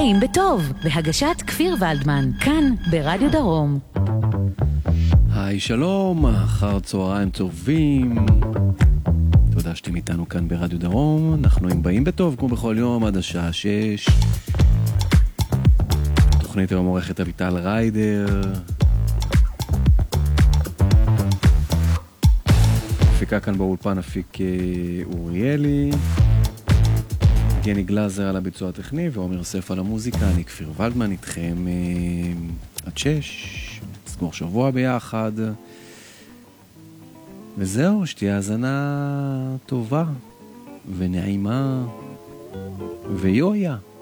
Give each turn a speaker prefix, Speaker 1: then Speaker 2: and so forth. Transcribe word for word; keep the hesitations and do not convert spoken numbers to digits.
Speaker 1: באים בטוב, בהגשת כפיר ולדמן, כאן ברדיו דרום.
Speaker 2: היי, שלום, אחר צהריים טובים. תודה שאתם איתנו כאן ברדיו דרום. אנחנו עם באים בטוב, כמו בכל יום, עד השעה שש. תוכנית היום עורכת אביטל ריידר. הפיקה כאן באולפן אפיק אוריאלי. גני גלזר על הביצוע הטכני ועומר יוסף על המוזיקה. אני כפיר ולדמן איתכם אה, עד שש. נסגור שבוע ביחד. וזהו, שתהיה האזנה טובה ונעימה ויויה.